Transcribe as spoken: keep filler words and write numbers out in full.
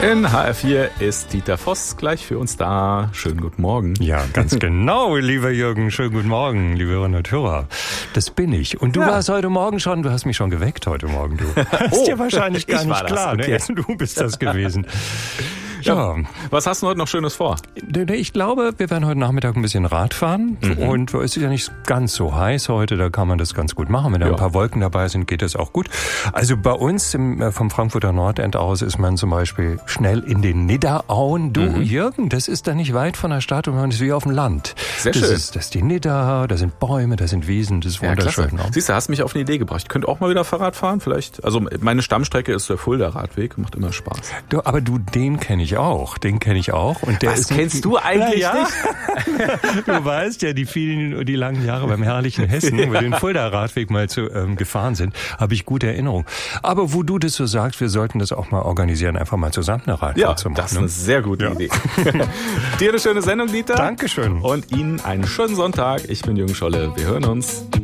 In H R vier ist Dieter Voss gleich für uns da. Schönen guten Morgen. Ja, ganz genau, lieber Jürgen. Schönen guten Morgen, liebe Hörerinnen und Hörer. Das bin ich. Und du ja. warst heute Morgen schon, du hast mich schon geweckt heute Morgen, du. Oh, ist dir wahrscheinlich gar nicht klar, okay. ne? Du bist das gewesen. Ja. ja. Was hast du heute noch Schönes vor? Ich glaube, wir werden heute Nachmittag ein bisschen Rad fahren. Mhm. Und es ist ja nicht ganz so heiß heute, da kann man das ganz gut machen. Wenn da ja. ein paar Wolken dabei sind, geht das auch gut. Also bei uns im, vom Frankfurter Nordend aus ist man zum Beispiel schnell in den Niederauen. Du, mhm. Jürgen, das ist da nicht weit von der Stadt und man ist wie auf dem Land. Sehr das schön. Ist, das ist die Nidda, da sind Bäume, da sind Wiesen, das ist ja, wunderschön. Klasse. Siehst du, hast mich auf eine Idee gebracht. Ich könnte auch mal wieder Fahrrad fahren, vielleicht. Also meine Stammstrecke ist der Fulda-Radweg, macht immer Spaß. Du, aber du, den kenne ich auch. Den kenne ich auch. Und der Was ist kennst du eigentlich ja, nicht? Du weißt ja, die vielen, die langen Jahre beim herrlichen Hessen, ja. wo wir den Fulda-Radweg mal zu, ähm, gefahren sind, habe ich gute Erinnerungen. Aber wo du das so sagst, wir sollten das auch mal organisieren, einfach mal zusammen eine Radfahrt ja, zu machen. Das ist eine sehr gute ja. Idee. Dir eine schöne Sendung, Dieter. Dankeschön. Und Ihnen einen schönen Sonntag. Ich bin Jürgen Scholle. Wir hören uns.